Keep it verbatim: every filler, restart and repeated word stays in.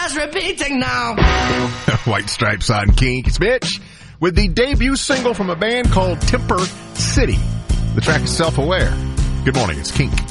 just repeating now. White Stripes on Kink. It's Mitch with the debut single from a band called Temper City. The track is Self-Aware. Good morning, it's Kink.